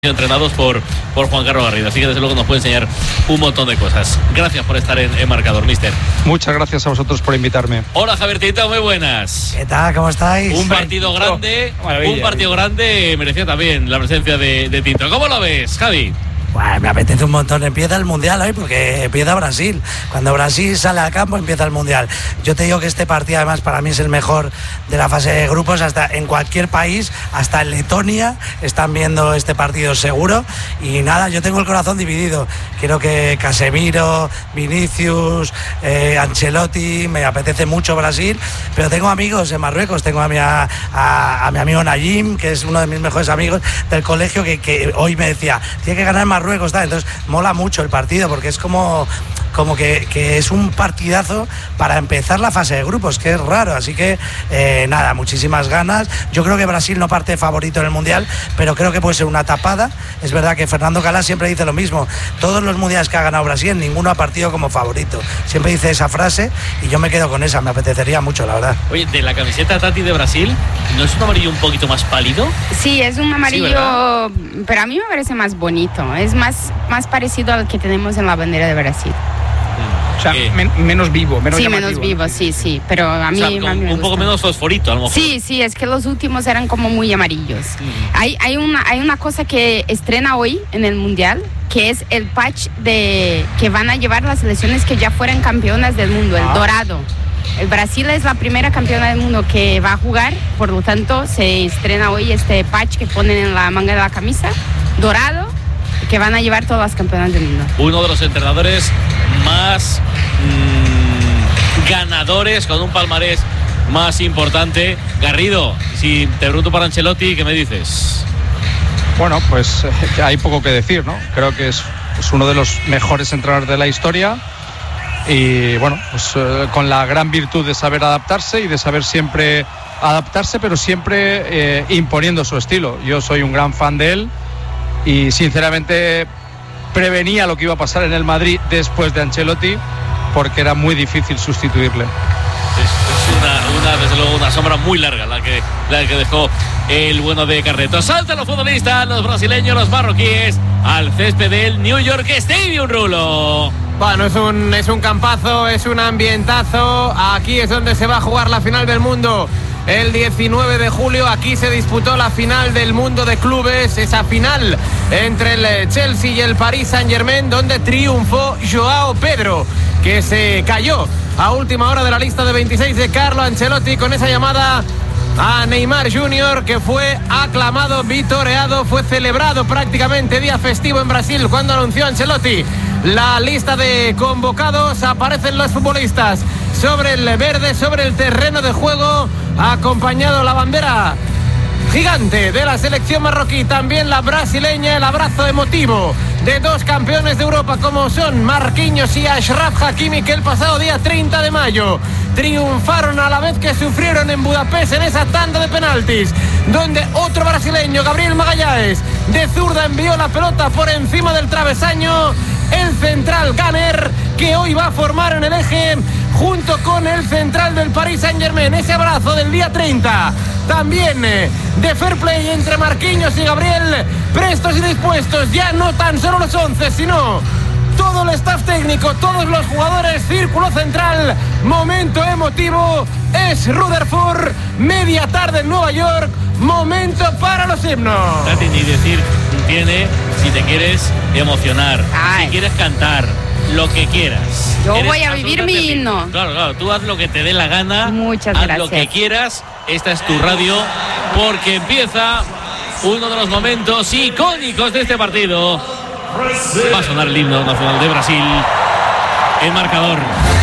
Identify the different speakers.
Speaker 1: entrenados por Juan Carlos Garrido, así que desde luego nos puede enseñar un montón de cosas. Gracias por estar en marcador, mister.
Speaker 2: Muchas gracias a vosotros por invitarme.
Speaker 1: Hola, Javier Tito, muy buenas.
Speaker 3: ¿Qué tal? ¿Cómo estáis?
Speaker 1: Un partido grande, merecía también la presencia de Tito. ¿Cómo lo ves, Javi?
Speaker 3: Bueno, me apetece un montón. Empieza el Mundial hoy porque empieza Brasil. Cuando Brasil sale al campo empieza el Mundial. Yo te digo que este partido además para mí es el mejor de la fase de grupos. Hasta en cualquier país, hasta en Letonia están viendo este partido seguro. Y nada, yo tengo el corazón dividido. Quiero que Casemiro, Vinicius, Ancelotti, me apetece mucho Brasil. Pero tengo amigos en Marruecos. Tengo a mi amigo Najim, que es uno de mis mejores amigos del colegio, que hoy me decía, tiene que ganar Marruecos, tal. Entonces mola mucho el partido porque es como que es un partidazo para empezar la fase de grupos, que es raro, así que nada, muchísimas ganas. Yo creo que Brasil no parte favorito en el Mundial, pero creo que puede ser una tapada. Es verdad que Fernando Galás siempre dice lo mismo, todos los mundiales que ha ganado Brasil, ninguno ha partido como favorito, siempre dice esa frase y yo me quedo con esa, me apetecería mucho, la verdad.
Speaker 1: Oye, de la camiseta Tati de Brasil, ¿no es un amarillo un poquito más pálido?
Speaker 4: Sí, es un amarillo, sí, pero a mí me parece más bonito, es más parecido al que tenemos en la bandera de Brasil.
Speaker 2: O sea, menos vivo, menos llamativo.
Speaker 4: Menos vivo, sí, pero a mí,
Speaker 1: o sea, un poco menos fosforito, a lo mejor.
Speaker 4: Sí, es que los últimos eran como muy amarillos. Hay una cosa que estrena hoy en el Mundial, que es el patch que van a llevar las selecciones que ya fueran campeonas del mundo, el dorado. El Brasil es la primera campeona del mundo que va a jugar, por lo tanto se estrena hoy este patch que ponen en la manga de la camisa, dorado, que van a llevar todas las campeonas del mundo.
Speaker 1: Uno de los entrenadores más ganadores, con un palmarés más importante. Garrido, si te pregunto para Ancelotti, ¿qué me dices?
Speaker 2: Bueno, pues hay poco que decir, ¿no? Creo que es uno de los mejores entrenadores de la historia y bueno, pues con la gran virtud de saber adaptarse y de saber siempre adaptarse, pero siempre imponiendo su estilo. Yo soy un gran fan de él y sinceramente prevenía lo que iba a pasar en el Madrid después de Ancelotti, porque era muy difícil sustituirle.
Speaker 1: Es desde luego una sombra muy larga la que dejó el bueno de Carreto. Saltan los futbolistas, los brasileños, los marroquíes, al césped del New York Stadium, Rulo.
Speaker 5: Bueno, es un campazo, es un ambientazo. Aquí es donde se va a jugar la final del mundo. El 19 de julio aquí se disputó la final del mundo de clubes, esa final entre el Chelsea y el Paris Saint-Germain, donde triunfó Joao Pedro, que se cayó a última hora de la lista de 26 de Carlo Ancelotti con esa llamada a Neymar Jr., que fue aclamado, vitoreado, fue celebrado prácticamente día festivo en Brasil cuando anunció Ancelotti la lista de convocados. Aparecen los futbolistas sobre el verde, sobre el terreno de juego, acompañado la bandera gigante de la selección marroquí, también la brasileña, el abrazo emotivo de dos campeones de Europa como son Marquinhos y Achraf Hakimi, que el pasado día 30 de mayo triunfaron a la vez que sufrieron en Budapest en esa tanda de penaltis, donde otro brasileño, Gabriel Magalhães, de zurda envió la pelota por encima del travesaño. El central Gunner, que hoy va a formar en el eje junto con el central del Paris Saint-Germain, ese abrazo del día 30, también de fair play entre Marquinhos y Gabriel, prestos y dispuestos, ya no tan solo los 11, sino todo el staff técnico, todos los jugadores, círculo central, momento emotivo, es Rutherford, media tarde en Nueva York, momento para los himnos.
Speaker 1: Tati, ni decir tiene, si te quieres emocionar, si quieres cantar, lo que quieras.
Speaker 4: Yo voy a vivir mi himno.
Speaker 1: Claro, tú haz lo que te dé la gana.
Speaker 4: Muchas
Speaker 1: haz
Speaker 4: gracias.
Speaker 1: Lo que quieras, esta es tu radio, porque empieza uno de los momentos icónicos de este partido. Va a sonar el himno nacional de Brasil. El marcador.